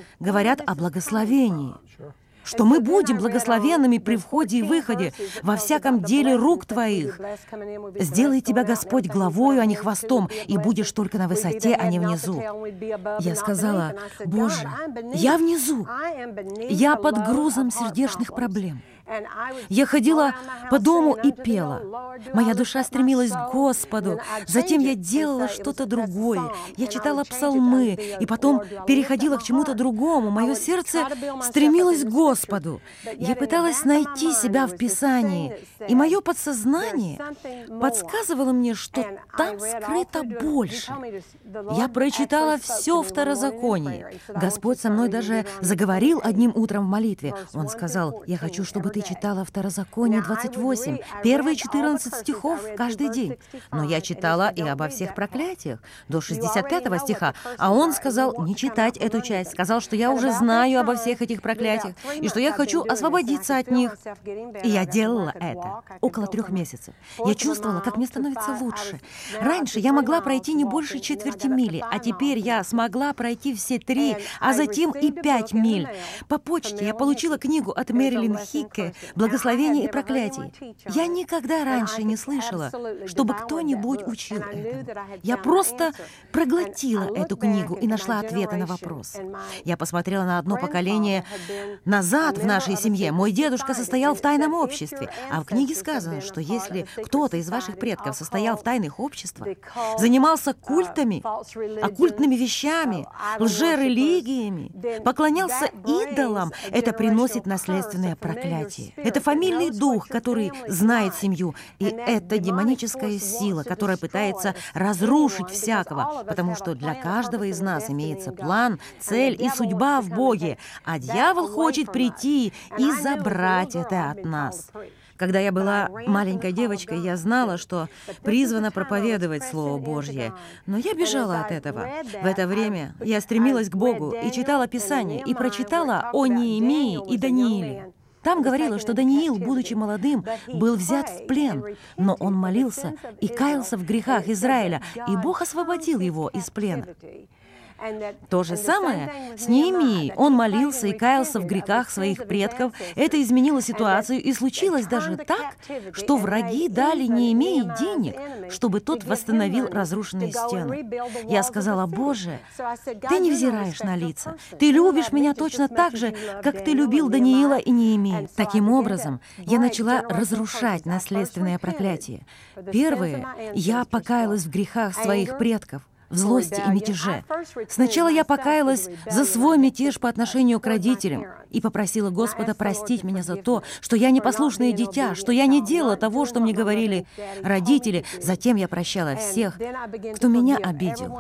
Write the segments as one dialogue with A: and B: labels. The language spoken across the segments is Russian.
A: говорят о благословении, что мы будем благословенными при входе и выходе во всяком деле рук Твоих. Сделай Тебя, Господь, главою, а не хвостом, и будешь только на высоте, а не внизу. Я сказала: Боже, я внизу, я под грузом сердечных проблем. Я ходила по дому и пела. Моя душа стремилась к Господу. Затем я делала что-то другое. Я читала псалмы, и потом переходила к чему-то другому. Мое сердце стремилось к Господу. Я пыталась найти себя в Писании, и мое подсознание подсказывало мне, что там скрыто больше. Я прочитала все Второзаконие. Господь со мной даже заговорил одним утром в молитве. Он сказал: «Я хочу, чтобы ты читала Второзаконие 28, первые 14 стихов каждый день». Но я читала и обо всех проклятиях, до 65 стиха, а он сказал не читать эту часть, сказал, что я уже знаю обо всех этих проклятиях, и что я хочу освободиться от них. И я делала это около 3 месяцев. Я чувствовала, как мне становится лучше. Раньше я могла пройти не больше четверти мили, а теперь я смогла пройти все 3, а затем и 5 миль. По почте я получила книгу от Мэрилин Хикке «Благословение и проклятие». Я никогда раньше не слышала, чтобы кто-нибудь учил этому. Я просто проглотила эту книгу и нашла ответы на вопрос. Я посмотрела на одно поколение назад в нашей семье. Мой дедушка состоял в тайном обществе, а в книге сказано, что если кто-то из ваших предков состоял в тайных обществах, занимался культами, оккультными вещами, лжерелигиями, поклонялся идолам, это приносит наследственное проклятие. Это фамильный дух, который знает семью, и это демоническая сила, которая пытается разрушить всякого, потому что для каждого из нас имеется план, цель и судьба в Боге, а дьявол хочет прийти и забрать это от нас. Когда я была маленькой девочкой, я знала, что призвана проповедовать Слово Божье, но я бежала от этого. В это время я стремилась к Богу и читала Писание, и прочитала о Неемии и Данииле. Там говорилось, что Даниил, будучи молодым, был взят в плен, но он молился и каялся в грехах Израиля, и Бог освободил его из плена. То же самое с Неемией. Он молился и каялся в грехах своих предков. Это изменило ситуацию, и случилось даже так, что враги дали Неемии денег, чтобы тот восстановил разрушенные стены. Я сказала: Боже, Ты не взираешь на лица. Ты любишь меня точно так же, как Ты любил Даниила и Неемию. Таким образом, я начала разрушать наследственное проклятие. Первое, я покаялась в грехах своих предков, в злости и мятеже. Сначала я покаялась за свой мятеж по отношению к родителям и попросила Господа простить меня за то, что я непослушное дитя, что я не делала того, что мне говорили родители. Затем я прощала всех, кто меня обидел.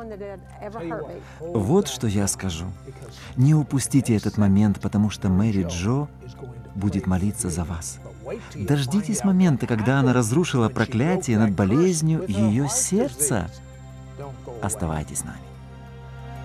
B: Вот что я скажу. Не упустите этот момент, потому что Мэри Джо будет молиться за вас. Дождитесь момента, когда она разрушила проклятие над болезнью ее сердца. Оставайтесь с нами.